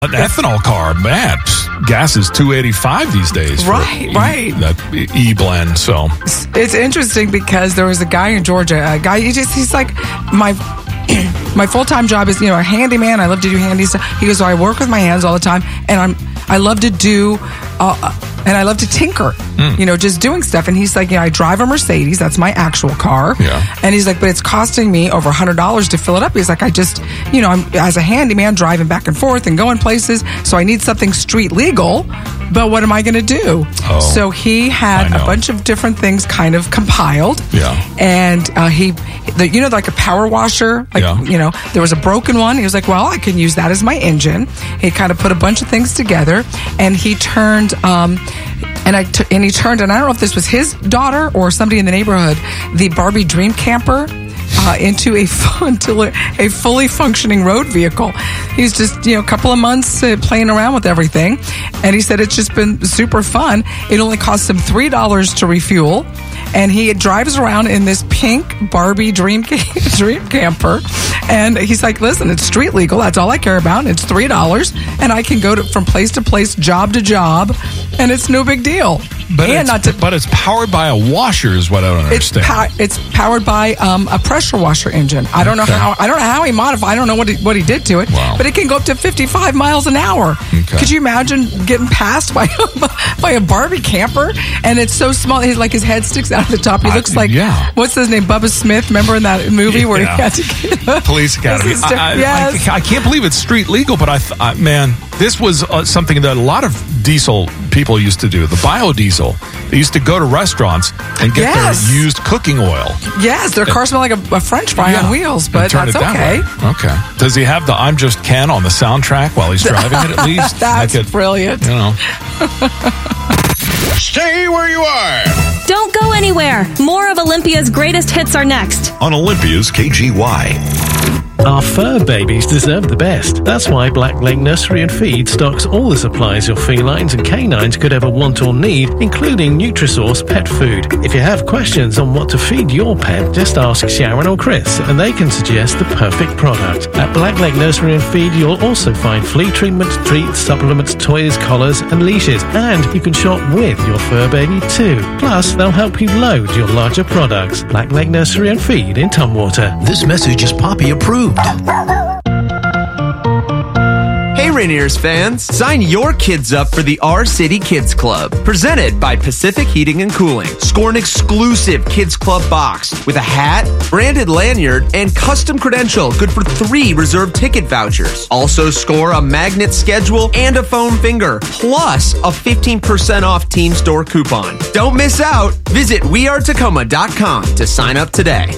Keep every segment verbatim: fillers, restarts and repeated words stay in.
An ethanol car, man, gas is two eighty-five these days. Right, e, right. That E blend. So it's interesting because there was a guy in Georgia, a guy, he just, he's like, my my full-time job is, you know, a handyman. I love to do handy stuff. He goes, so I work with my hands all the time, and I'm, I love to do, uh, and I love to tinker, mm. you know, just doing stuff. And he's like, you know, I drive a Mercedes. That's my actual car. Yeah. And he's like, but it's costing me over one hundred dollars to fill it up. He's like, I just, you know, I'm as a handyman driving back and forth and going places, so I need something street legal. But what am I going to do? Oh, so he had a bunch of different things kind of compiled. Yeah. And uh, he, the, you know, like a power washer, like, yeah. you know, there was a broken one. He was like, well, I can use that as my engine. He kind of put a bunch of things together, and he turned, um, and I t- and he turned, and I don't know if this was his daughter or somebody in the neighborhood, the Barbie Dream Camper. Uh, into a into a fully functioning road vehicle. He's just, you know, a couple of months uh, playing around with everything, and he said it's just been super fun. It only costs him three dollars to refuel, and he drives around in this pink Barbie Dream Dream Camper, and he's like, "Listen, it's street legal. That's all I care about. It's three dollars, and I can go to, from place to place, job to job, and it's no big deal." But and it's, not to, but it's powered by a washer, is what I don't it's understand. Po- it's powered by um, a pressure washer engine. I don't okay. know how. I don't know how he modified. I don't know what he, what he did to it. Wow. But it can go up to fifty-five miles an hour. Okay. Could you imagine getting passed by by a Barbie camper? And it's so small. He's like, his head sticks out of the top. He I, looks like yeah. what's his name? Bubba Smith. Remember in that movie where yeah. he had to get Police Academy? St- I, I, yes. I, I can't believe it's street legal, but I, th- I man, this was uh, something that a lot of diesel people used to do. The biodiesel. They used to go to restaurants and get yes. their used cooking oil. Yes, their car smelled like a, a French fry yeah. on wheels, but that's that okay. Way. Okay. Does he have the "I'm Just Ken" on the soundtrack while he's driving it at least? That's like it, brilliant. You know. Stay where you are. Don't go anywhere. More of Olympia's greatest hits are next. On Olympia's K G Y. Our fur babies deserve the best. That's why Black Lake Nursery and Feed stocks all the supplies your felines and canines could ever want or need, including Nutrisource pet food. If you have questions on what to feed your pet, just ask Sharon or Chris, and they can suggest the perfect product. At Black Lake Nursery and Feed, you'll also find flea treatments, treats, supplements, toys, collars, and leashes. And you can shop with your fur baby too. Plus, they'll help you load your larger products. Black Lake Nursery and Feed in Tumwater. This message is Poppy approved. Hey Rainiers fans, sign your kids up for the Our City Kids Club, presented by Pacific Heating and Cooling. Score an exclusive Kids Club box with a hat, branded lanyard, and custom credential good for three reserved ticket vouchers. Also score a magnet schedule and a foam finger, plus a fifteen percent off team store coupon. Don't miss out. Visit we are tacoma dot com to sign up today.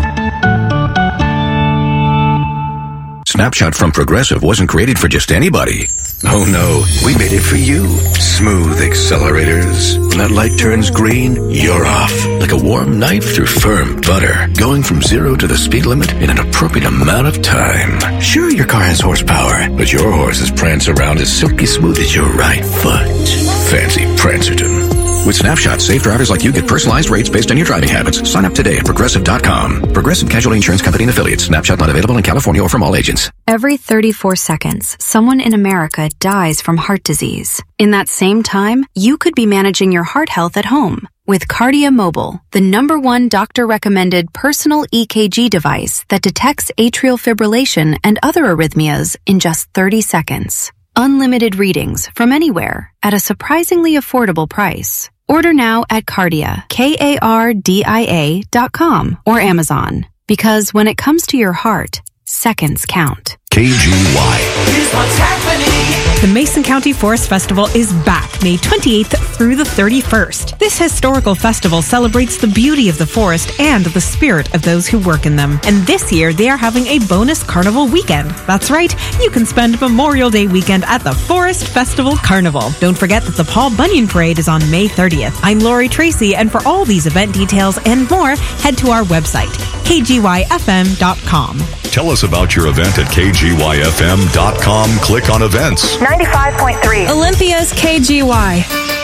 Snapshot from Progressive wasn't created for just anybody. Oh no, we made it for you. Smooth accelerators. When that light turns green, you're off. Like a warm knife through firm butter. Going from zero to the speed limit in an appropriate amount of time. Sure, your car has horsepower, but your horses prance around as silky smooth as your right foot. Fancy Prancerton. With Snapshot, safe drivers like you get personalized rates based on your driving habits. Sign up today at Progressive dot com. Progressive Casualty Insurance Company and Affiliates. Snapshot not available in California or from all agents. Every thirty-four seconds, someone in America dies from heart disease. In that same time, you could be managing your heart health at home. With Kardia Mobile, the number one doctor-recommended personal E K G device that detects atrial fibrillation and other arrhythmias in just thirty seconds. Unlimited readings from anywhere at a surprisingly affordable price. Order now at Kardia, K A R D I A dot com or Amazon. Because when it comes to your heart, seconds count. K G Y. Here's what's happening. The Mason County Forest Festival is back May twenty-eighth through the thirty-first. This historical festival celebrates the beauty of the forest and the spirit of those who work in them. And this year, they are having a bonus carnival weekend. That's right, you can spend Memorial Day weekend at the Forest Festival Carnival. Don't forget that the Paul Bunyan Parade is on May thirtieth. I'm Lori Tracy, and for all these event details and more, head to our website, K G Y F M dot com. Tell us about your event at K G Y F M dot com. Click on events. ninety-five point three. Olympia's K G Y.